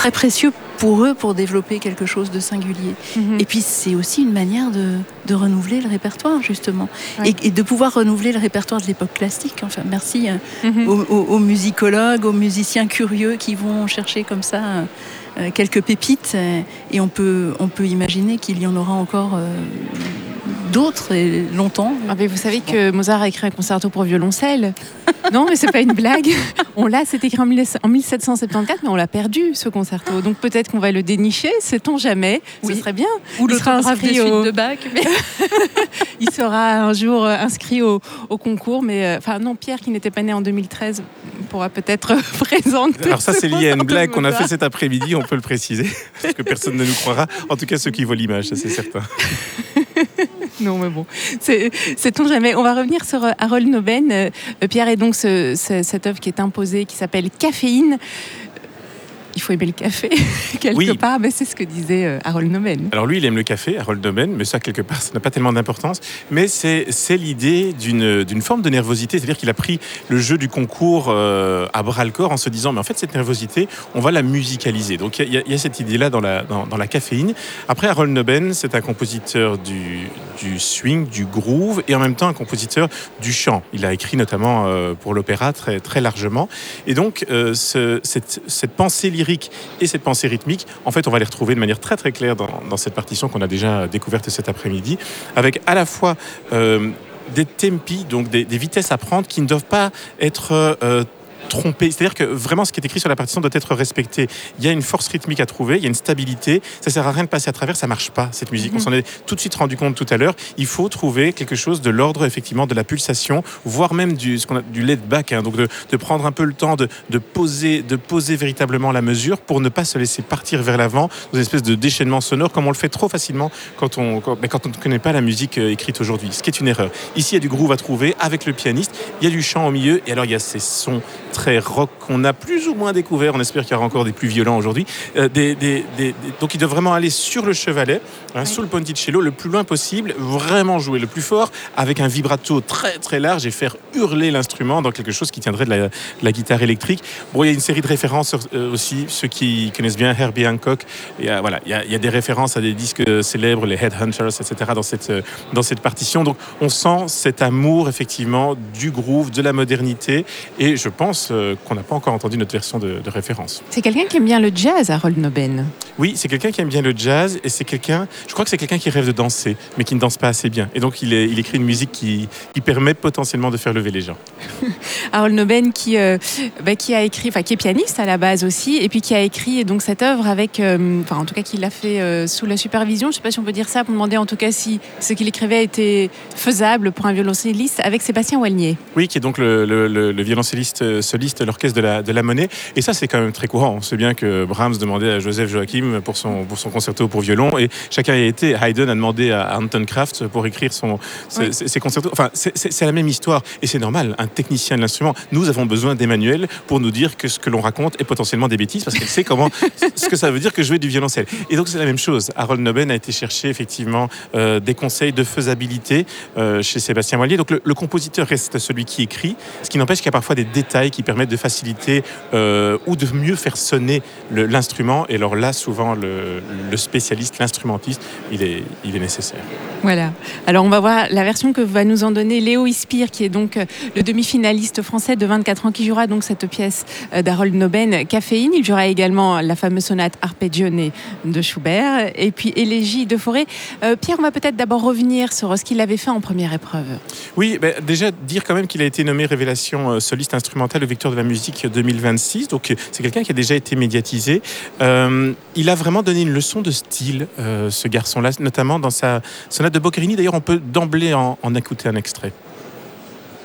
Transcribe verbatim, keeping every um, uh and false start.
très précieux pour eux pour développer quelque chose de singulier. Mmh. Et puis c'est aussi une manière de, de renouveler le répertoire justement, ouais. et, et de pouvoir renouveler le répertoire de l'époque classique. Enfin, merci mmh. aux, aux, aux musicologues, aux musiciens curieux qui vont chercher comme ça euh, quelques pépites, et on peut, on peut imaginer qu'il y en aura encore euh, d'autres et longtemps. Ah, mais vous savez que Mozart a écrit un concerto pour violoncelle. Non, mais c'est pas une blague. On l'a, c'est écrit en mille sept cent soixante-quatorze, mais on l'a perdu, ce concerto. Donc peut-être qu'on va le dénicher, sait-on jamais. Oui. Ce serait bien. Ou le grave des au... suites de Bach. Mais... Il sera un jour inscrit au, au concours, mais enfin euh, non, Pierre, qui n'était pas né en deux mille treize, pourra peut-être présenter. Alors ça, c'est lié à une blague qu'on a fait cet après-midi, on peut le préciser, parce que personne ne nous croira. En tout cas, ceux qui voient l'image, ça c'est certain. Non, mais bon, c'est, sait-on jamais. On va revenir sur Harold Noben. Euh, Pierre, et donc ce, ce, cette œuvre qui est imposée, qui s'appelle Caféine. Il faut aimer le café, quelque oui. part, mais c'est ce que disait euh, Harold Noben. Alors lui, il aime le café, Harold Noben, mais ça, quelque part, ça n'a pas tellement d'importance. Mais c'est, c'est l'idée d'une, d'une forme de nervosité, c'est-à-dire qu'il a pris le jeu du concours euh, à bras-le-corps en se disant, mais en fait, cette nervosité, on va la musicaliser. Donc il y, y, y a cette idée-là dans la, dans, dans la caféine. Après, Harold Noben, c'est un compositeur du, du swing, du groove, et en même temps un compositeur du chant. Il a écrit notamment euh, pour l'opéra très, très largement. Et donc, euh, ce, cette, cette pensée lyrique et cette pensée rythmique, en fait, on va les retrouver de manière très très claire dans, dans cette partition qu'on a déjà découverte cet après-midi, avec à la fois euh, des tempi, donc des, des vitesses à prendre qui ne doivent pas être euh, trompé. C'est-à-dire que vraiment ce qui est écrit sur la partition doit être respecté. Il y a une force rythmique à trouver, il y a une stabilité. Ça sert à rien de passer à travers, ça marche pas cette musique. Mm-hmm. On s'en est tout de suite rendu compte tout à l'heure. Il faut trouver quelque chose de l'ordre effectivement de la pulsation, voire même du ce qu'on a du laid back, hein, donc de, de prendre un peu le temps de, de poser, de poser véritablement la mesure pour ne pas se laisser partir vers l'avant dans une espèce de déchaînement sonore comme on le fait trop facilement quand on quand, mais quand on ne connaît pas la musique euh, écrite aujourd'hui. Ce qui est une erreur. Ici il y a du groove à trouver avec le pianiste. Il y a du chant au milieu et alors il y a ces sons très rock qu'on a plus ou moins découvert. On espère qu'il y aura encore des plus violents aujourd'hui. Euh, des, des, des, des... Donc, il doit vraiment aller sur le chevalet, hein, oui. sous le ponticello, le plus loin possible, vraiment jouer le plus fort, avec un vibrato très très large et faire hurler l'instrument dans quelque chose qui tiendrait de la, de la guitare électrique. Bon, il y a une série de références euh, aussi, ceux qui connaissent bien Herbie Hancock. Et, euh, voilà, il y, a, il y a des références à des disques célèbres, les Headhunters, et cetera, dans cette, euh, dans cette partition. Donc, on sent cet amour, effectivement, du groove, de la modernité. Et je pense euh, qu'on n'a pas encore entendu notre version de, de référence. C'est quelqu'un qui aime bien le jazz, Harold Noben. Oui, c'est quelqu'un qui aime bien le jazz et c'est quelqu'un, je crois que c'est quelqu'un qui rêve de danser, mais qui ne danse pas assez bien. Et donc, il, est, il écrit une musique qui, qui permet potentiellement de faire lever les gens. Harold Noben qui, euh, bah, qui a écrit, enfin qui est pianiste à la base aussi, et puis qui a écrit donc cette œuvre avec, euh, enfin en tout cas qui l'a fait euh, sous la supervision. Je ne sais pas si on peut dire ça pour demander en tout cas si ce qu'il écrivait était faisable pour un violoncelliste avec Sébastien Walnier. Oui, qui est donc le, le, le, le violoncelliste soliste de l'orchestre de la, de la Monnaie. Et ça, c'est quand même très courant. On sait bien que Brahms demandait à Joseph Joachim pour son, pour son concerto pour violon, et chacun y a été. Haydn a demandé à Anton Kraft pour écrire son, ses, oui. ses concertos. Enfin, c'est, c'est, c'est la même histoire. Et c'est normal, un technicien de l'instrument. Nous avons besoin d'Emmanuel pour nous dire que ce que l'on raconte est potentiellement des bêtises, parce qu'elle sait comment, ce que ça veut dire que jouer du violoncelle. Et donc, c'est la même chose. Harold Noben a été chercher effectivement euh, des conseils de faisabilité euh, chez Sébastien Wallier. Donc, le, le compositeur reste celui qui écrit, ce qui n'empêche qu'il y a parfois des détails qui permettent de faciliter euh, ou de mieux faire sonner le, l'instrument. Et alors là, souvent, le, le spécialiste, l'instrumentiste, il est, il est nécessaire. Voilà. Alors, on va voir la version que va nous en donner Léo Ispire, qui est donc le demi-finaliste français de vingt-quatre ans, qui jouera donc cette pièce d'Harold Noben, Caféine. Il jouera également la fameuse sonate Arpeggione de Schubert et puis Élégie de Fauré. Euh, Pierre, on va peut-être d'abord revenir sur ce qu'il avait fait en première épreuve. Oui, ben, déjà dire quand même qu'il a été nommé Révélation soliste instrumentale au Victoire de la musique deux mille vingt-six. Donc c'est quelqu'un qui a déjà été médiatisé. Euh, il a vraiment donné une leçon de style, euh, ce garçon-là, notamment dans sa sonate de Boccherini. D'ailleurs, on peut d'emblée en, en écouter un extrait.